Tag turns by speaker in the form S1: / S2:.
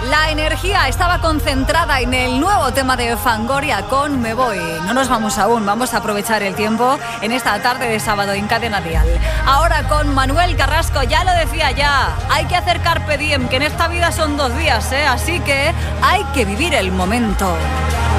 S1: La energía estaba concentrada en el nuevo tema de Fangoria con Me Voy. No nos vamos aún, vamos a aprovechar el tiempo en esta tarde de sábado en Cadena Dial. Ahora con Manuel Carrasco, ya lo decía ya, hay que hacer carpe diem, que en esta vida son 2 días, así que hay que vivir el momento.